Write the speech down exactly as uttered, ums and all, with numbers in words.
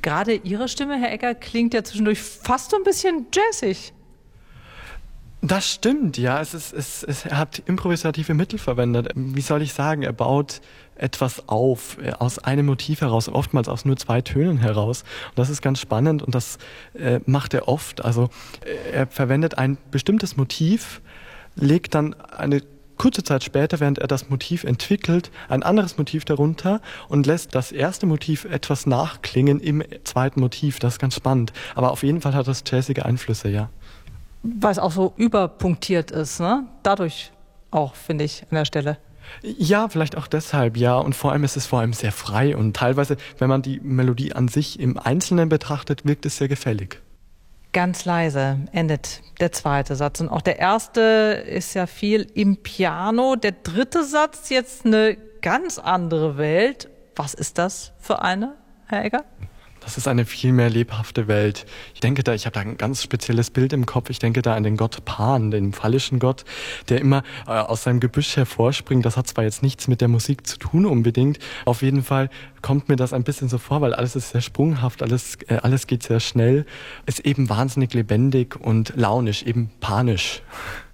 Gerade Ihre Stimme, Herr Egger, klingt ja zwischendurch fast so ein bisschen jazzig. Das stimmt, ja. Es ist, es, es, er hat improvisative Mittel verwendet. Wie soll ich sagen? Er baut etwas auf, aus einem Motiv heraus, oftmals aus nur zwei Tönen heraus. Und das ist ganz spannend und das äh, macht er oft. Also er verwendet ein bestimmtes Motiv, legt dann eine kurze Zeit später, während er das Motiv entwickelt, ein anderes Motiv darunter und lässt das erste Motiv etwas nachklingen im zweiten Motiv. Das ist ganz spannend. Aber auf jeden Fall hat das jazzige Einflüsse, ja. Weil es auch so überpunktiert ist, ne? Dadurch auch, finde ich, an der Stelle. Ja, vielleicht auch deshalb, ja. Und vor allem ist es vor allem sehr frei. Und teilweise, wenn man die Melodie an sich im Einzelnen betrachtet, wirkt es sehr gefällig. Ganz leise endet der zweite Satz. Und auch der erste ist ja viel im Piano. Der dritte Satz, jetzt eine ganz andere Welt. Was ist das für eine, Herr Egger? Das ist eine viel mehr lebhafte Welt. Ich denke da, ich habe da ein ganz spezielles Bild im Kopf. Ich denke da an den Gott Pan, den phallischen Gott, der immer äh, aus seinem Gebüsch hervorspringt. Das hat zwar jetzt nichts mit der Musik zu tun unbedingt. Auf jeden Fall kommt mir das ein bisschen so vor, weil alles ist sehr sprunghaft, alles, äh, alles geht sehr schnell. Ist eben wahnsinnig lebendig und launisch, eben panisch.